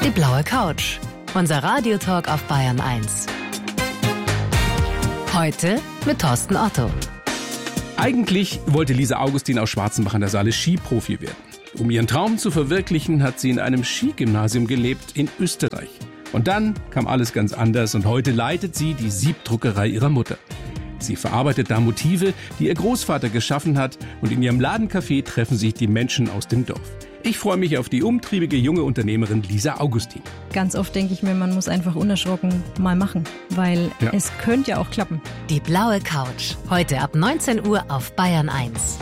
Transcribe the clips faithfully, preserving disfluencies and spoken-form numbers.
Die blaue Couch. Unser Radiotalk auf Bayern eins. Heute mit Thorsten Otto. Eigentlich wollte Lisa Augustin aus Schwarzenbach an der Saale Skiprofi werden. Um ihren Traum zu verwirklichen, hat sie in einem Skigymnasium gelebt in Österreich. Und dann kam alles ganz anders und heute leitet sie die Siebdruckerei ihrer Mutter. Sie verarbeitet da Motive, die ihr Großvater geschaffen hat, und in ihrem Ladencafé treffen sich die Menschen aus dem Dorf. Ich freue mich auf die umtriebige junge Unternehmerin Lisa Augustin. Ganz oft denke ich mir, man muss einfach unerschrocken mal machen, weil ja. es könnte ja auch klappen. Die blaue Couch. Heute ab neunzehn Uhr auf Bayern eins.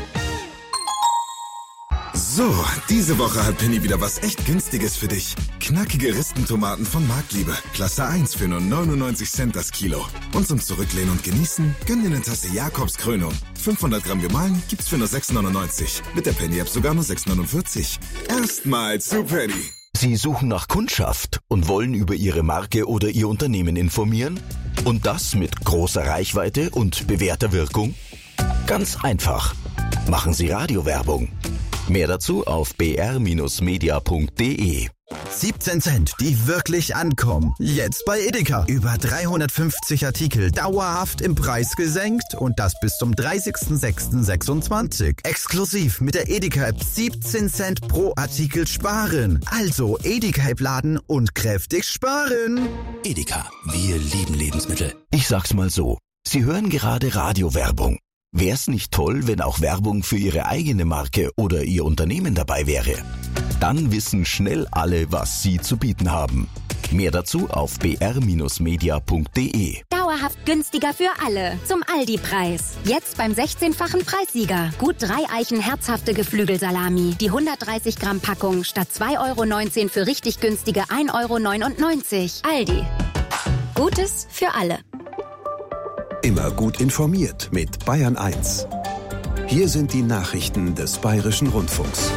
So, diese Woche hat Penny wieder was echt Günstiges für dich. Knackige Ristentomaten von Marktliebe. Klasse eins für nur neunundneunzig Cent das Kilo. Und zum Zurücklehnen und Genießen, gönn dir eine Tasse Jakobs Krönung. fünfhundert Gramm gemahlen gibt's für nur sechs neunundneunzig. Mit der Penny-App sogar nur sechs neunundvierzig. Erstmal zu Penny. Sie suchen nach Kundschaft und wollen über Ihre Marke oder Ihr Unternehmen informieren? Und das mit großer Reichweite und bewährter Wirkung? Ganz einfach. Machen Sie Radiowerbung. Mehr dazu auf b r Bindestrich media punkt d e. siebzehn Cent, die wirklich ankommen. Jetzt bei Edeka. Über dreihundertfünfzig Artikel dauerhaft im Preis gesenkt und das bis zum dreißigsten sechsten sechsundzwanzig. Exklusiv mit der Edeka-App siebzehn Cent pro Artikel sparen. Also Edeka-App laden und kräftig sparen. Edeka, wir lieben Lebensmittel. Ich sag's mal so, Sie hören gerade Radiowerbung. Wär's nicht toll, wenn auch Werbung für Ihre eigene Marke oder Ihr Unternehmen dabei wäre? Dann wissen schnell alle, was Sie zu bieten haben. Mehr dazu auf b r Bindestrich media punkt d e. Dauerhaft günstiger für alle. Zum Aldi-Preis. Jetzt beim sechzehnfachen Preissieger. Gut drei Eichen herzhafte Geflügelsalami. Die hundertdreißig Gramm Packung statt zwei Euro neunzehn für richtig günstige ein Euro neunundneunzig. Aldi. Gutes für alle. Immer gut informiert mit Bayern eins. Hier sind die Nachrichten des Bayerischen Rundfunks.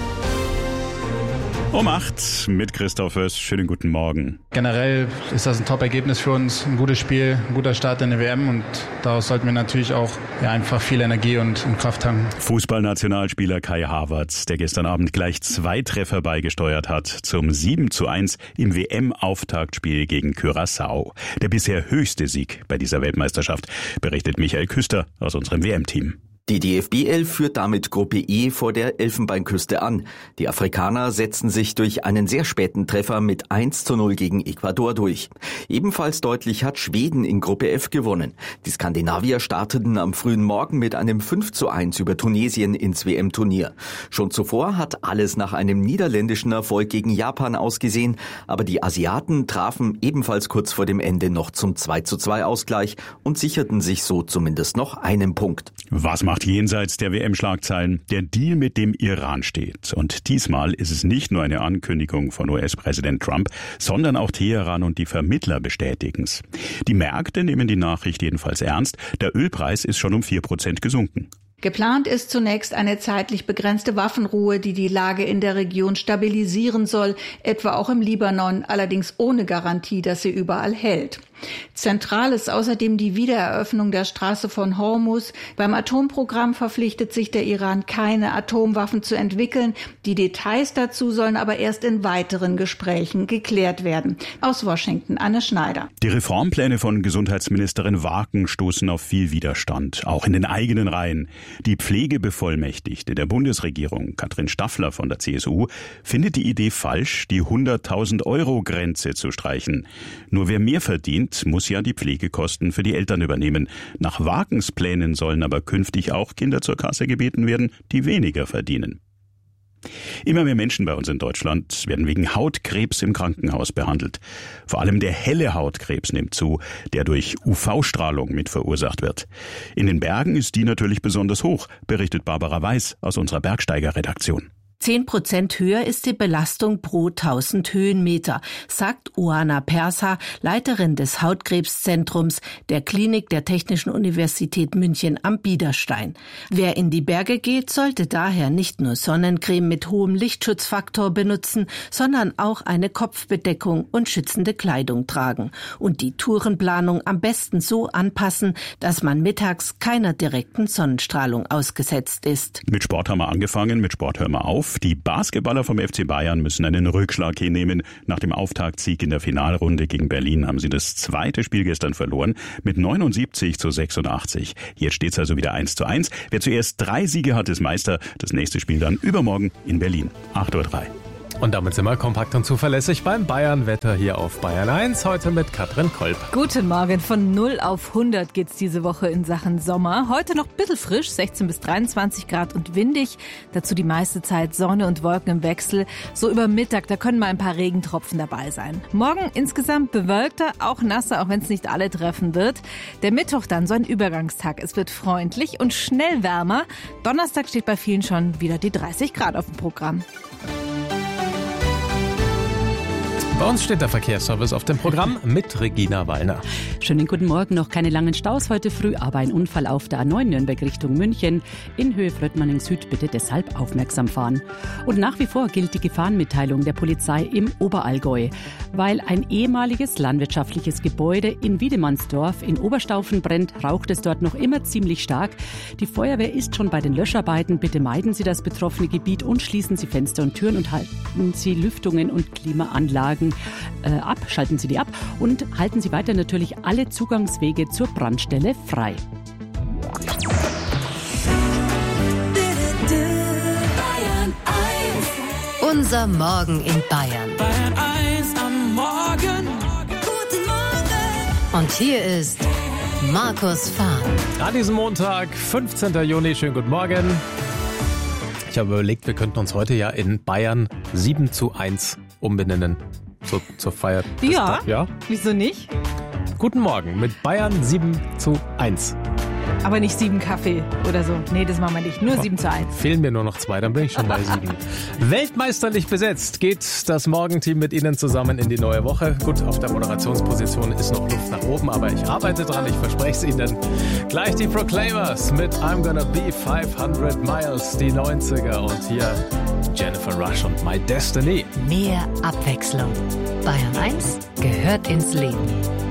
Um acht mit Christoph Fürst. Schönen guten Morgen. Generell ist das ein Top-Ergebnis für uns, ein gutes Spiel, ein guter Start in der W M und daraus sollten wir natürlich auch ja, einfach viel Energie und, und Kraft tanken. Fußballnationalspieler Kai Havertz, der gestern Abend gleich zwei Treffer beigesteuert hat zum sieben zu eins im W M-Auftaktspiel gegen Curaçao. Der bisher höchste Sieg bei dieser Weltmeisterschaft, berichtet Michael Küster aus unserem W M-Team. Die D F B elf führt damit Gruppe E vor der Elfenbeinküste an. Die Afrikaner setzen sich durch einen sehr späten Treffer mit eins zu null gegen Ecuador durch. Ebenfalls deutlich hat Schweden in Gruppe F gewonnen. Die Skandinavier starteten am frühen Morgen mit einem fünf zu eins über Tunesien ins W M-Turnier. Schon zuvor hat alles nach einem niederländischen Erfolg gegen Japan ausgesehen, aber die Asiaten trafen ebenfalls kurz vor dem Ende noch zum zwei zu zwei Ausgleich und sicherten sich so zumindest noch einen Punkt. Was macht jenseits der W M-Schlagzeilen? Der Deal mit dem Iran steht. Und diesmal ist es nicht nur eine Ankündigung von U S-Präsident Trump, sondern auch Teheran und die Vermittler bestätigen's. Die Märkte nehmen die Nachricht jedenfalls ernst. Der Ölpreis ist schon um vier Prozent gesunken. Geplant ist zunächst eine zeitlich begrenzte Waffenruhe, die die Lage in der Region stabilisieren soll, etwa auch im Libanon, allerdings ohne Garantie, dass sie überall hält. Zentral ist außerdem die Wiedereröffnung der Straße von Hormuz. Beim Atomprogramm verpflichtet sich der Iran, keine Atomwaffen zu entwickeln. Die Details dazu sollen aber erst in weiteren Gesprächen geklärt werden. Aus Washington, Anne Schneider. Die Reformpläne von Gesundheitsministerin Waken stoßen auf viel Widerstand, auch in den eigenen Reihen. Die Pflegebevollmächtigte der Bundesregierung, Katrin Staffler von der C S U, findet die Idee falsch, die hunderttausend Euro Grenze zu streichen. Nur wer mehr verdient, muss ja die Pflegekosten für die Eltern übernehmen. Nach Wakens Plänen sollen aber künftig auch Kinder zur Kasse gebeten werden, die weniger verdienen. Immer mehr Menschen bei uns in Deutschland werden wegen Hautkrebs im Krankenhaus behandelt. Vor allem der helle Hautkrebs nimmt zu, der durch U V-Strahlung mit verursacht wird. In den Bergen ist die natürlich besonders hoch, berichtet Barbara Weiß aus unserer Bergsteiger-Redaktion. Zehn Prozent höher ist die Belastung pro tausend Höhenmeter, sagt Oana Persa, Leiterin des Hautkrebszentrums der Klinik der Technischen Universität München am Biederstein. Wer in die Berge geht, sollte daher nicht nur Sonnencreme mit hohem Lichtschutzfaktor benutzen, sondern auch eine Kopfbedeckung und schützende Kleidung tragen und die Tourenplanung am besten so anpassen, dass man mittags keiner direkten Sonnenstrahlung ausgesetzt ist. Mit Sport haben wir angefangen, mit Sport hören wir auf. auf. Die Basketballer vom F C Bayern müssen einen Rückschlag hinnehmen. Nach dem Auftaktsieg in der Finalrunde gegen Berlin haben sie das zweite Spiel gestern verloren mit neunundsiebzig zu sechsundachtzig. Jetzt steht es also wieder eins zu eins. Wer zuerst drei Siege hat, ist Meister. Das nächste Spiel dann übermorgen in Berlin. acht Uhr drei. Und damit sind wir kompakt und zuverlässig beim Bayern-Wetter hier auf Bayern eins. Heute mit Katrin Kolb. Guten Morgen. Von null auf hundert geht's diese Woche in Sachen Sommer. Heute noch ein bisschen frisch, sechzehn bis dreiundzwanzig Grad und windig. Dazu die meiste Zeit Sonne und Wolken im Wechsel. So über Mittag, da können mal ein paar Regentropfen dabei sein. Morgen insgesamt bewölkter, auch nasser, auch wenn es nicht alle treffen wird. Der Mittwoch dann so ein Übergangstag. Es wird freundlich und schnell wärmer. Donnerstag steht bei vielen schon wieder die dreißig Grad auf dem Programm. Bei uns steht der Verkehrsservice auf dem Programm mit Regina Wallner. Schönen guten Morgen. Noch keine langen Staus heute früh, aber ein Unfall auf der A neun Nürnberg Richtung München. In Höhe Fröttmanning Süd bitte deshalb aufmerksam fahren. Und nach wie vor gilt die Gefahrenmitteilung der Polizei im Oberallgäu. Weil ein ehemaliges landwirtschaftliches Gebäude in Wiedemannsdorf in Oberstaufen brennt, raucht es dort noch immer ziemlich stark. Die Feuerwehr ist schon bei den Löscharbeiten. Bitte meiden Sie das betroffene Gebiet und schließen Sie Fenster und Türen und halten Sie Lüftungen und Klimaanlagen Äh, ab, schalten Sie die ab und halten Sie weiter natürlich alle Zugangswege zur Brandstelle frei. Unser Morgen in Bayern. Bayern eins am Morgen. Guten Morgen. Und hier ist Markus Fahr. An diesem Montag, fünfzehnten Juni, schönen guten Morgen. Ich habe überlegt, wir könnten uns heute ja in Bayern sieben zu eins umbenennen. So, zur Feier. Ja, ja, wieso nicht? Guten Morgen mit Bayern sieben zu eins. Aber nicht sieben Kaffee oder so. Nee, das machen wir nicht. Nur sieben zu eins. Fehlen mir nur noch zwei, dann bin ich schon bei sieben. Weltmeisterlich besetzt geht das Morgenteam mit Ihnen zusammen in die neue Woche. Gut, auf der Moderationsposition ist noch Luft nach oben, aber ich arbeite dran, ich verspreche es Ihnen. Gleich die Proclaimers mit I'm Gonna Be fünfhundert Miles, die neunziger. Und hier Jennifer Rush und My Destiny. Mehr Abwechslung. Bayern eins gehört ins Leben.